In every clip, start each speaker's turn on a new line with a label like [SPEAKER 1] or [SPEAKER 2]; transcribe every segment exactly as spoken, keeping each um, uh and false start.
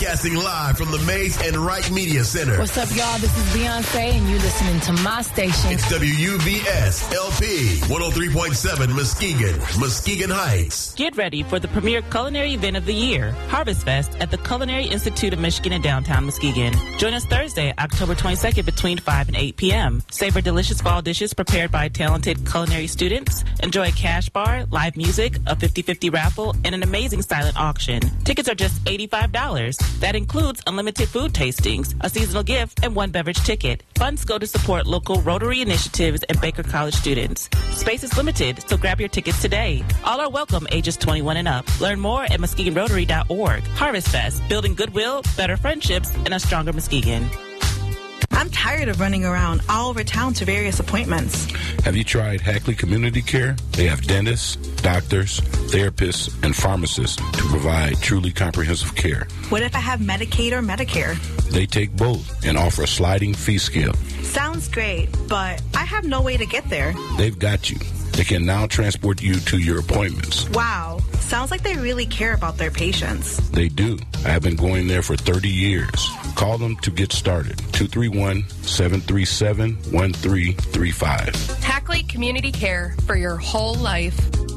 [SPEAKER 1] Casting live from the Maze and Wright Media Center.
[SPEAKER 2] What's up, y'all? This is Beyonce, and you're listening to my station.
[SPEAKER 1] It's W U V S L P one oh three point seven Muskegon, Muskegon Heights.
[SPEAKER 3] Get ready for the premier culinary event of the year, Harvest Fest, at the Culinary Institute of Michigan in downtown Muskegon. Join us Thursday, October twenty-second, between five and eight p.m. Savor delicious fall dishes prepared by talented culinary students. Enjoy a cash bar, live music, a fifty-fifty raffle, and an amazing silent auction. Tickets are just eighty-five dollars. That includes unlimited food tastings, a seasonal gift, and one beverage ticket. Funds go to support local Rotary initiatives and Baker College students. Space is limited, so grab your tickets today. All are welcome ages twenty-one and up. Learn more at Muskegon Rotary dot org. Harvest Fest, building goodwill, better friendships, and a stronger Muskegon.
[SPEAKER 4] I'm tired of running around all over town to various appointments.
[SPEAKER 5] Have you tried Hackley Community Care? They have dentists, doctors, therapists, and pharmacists to provide truly comprehensive care.
[SPEAKER 4] What if I have Medicaid or Medicare?
[SPEAKER 5] They take both and offer a sliding fee scale.
[SPEAKER 4] Sounds great, but I have no way to get there.
[SPEAKER 5] They've got you. They can now transport you to your appointments.
[SPEAKER 4] Wow. Sounds like they really care about their patients.
[SPEAKER 5] They do. I have been going there for thirty years. Call them to get started. two three one, seven three seven, one three three five.
[SPEAKER 6] Hackley Community Care for your whole life.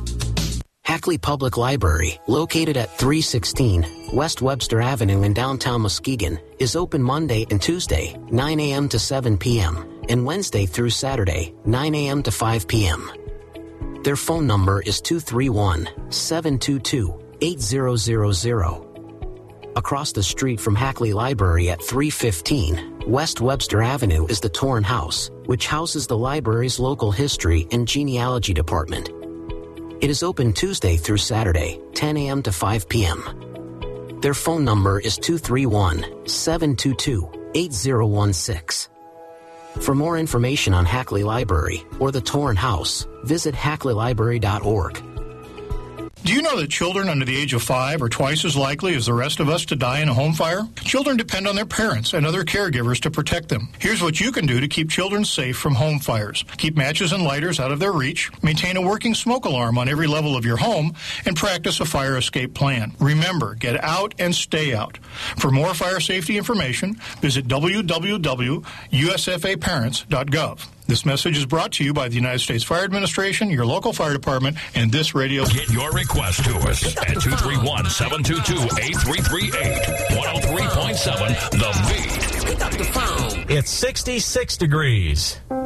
[SPEAKER 7] Hackley Public Library, located at three sixteen West Webster Avenue in downtown Muskegon, is open Monday and Tuesday, nine a.m. to seven p.m., and Wednesday through Saturday, nine a.m. to five p.m. Their phone number is two three one, seven two two, eight zero zero zero. Across the street from Hackley Library at three fifteen West Webster Avenue is the Torn House, which houses the library's local history and genealogy department. It is open Tuesday through Saturday, ten a.m. to five p.m. Their phone number is two three one, seven two two, eight zero one six. For more information on Hackley Library or the Torn House, visit Hackley Library dot org.
[SPEAKER 8] Do you know that children under the age of five are twice as likely as the rest of us to die in a home fire? Children depend on their parents and other caregivers to protect them. Here's what you can do to keep children safe from home fires. Keep matches and lighters out of their reach, maintain a working smoke alarm on every level of your home, and practice a fire escape plan. Remember, get out and stay out. For more fire safety information, visit w w w dot u s f a parents dot gov. This message is brought to you by the United States Fire Administration, your local fire department, and this radio.
[SPEAKER 9] Get your request to us at two three one, seven two two, eight three three eight. one oh three point seven The Beat.
[SPEAKER 10] Pick up the phone. It's sixty-six degrees.